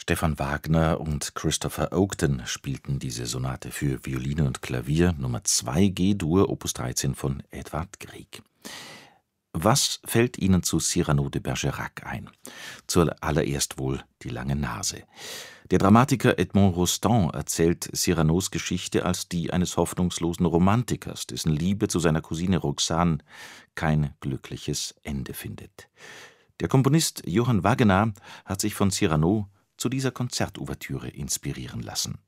Stefan Wagner und Christopher Oakton spielten diese Sonate für Violine und Klavier Nummer 2 G-Dur, Opus 13 von Edvard Grieg. Was fällt Ihnen zu Cyrano de Bergerac ein? Zuallererst wohl die lange Nase. Der Dramatiker Edmond Rostand erzählt Cyranos Geschichte als die eines hoffnungslosen Romantikers, dessen Liebe zu seiner Cousine Roxane kein glückliches Ende findet. Der Komponist Johann Wagenaar hat sich von Cyrano zu dieser Konzertouvertüre inspirieren lassen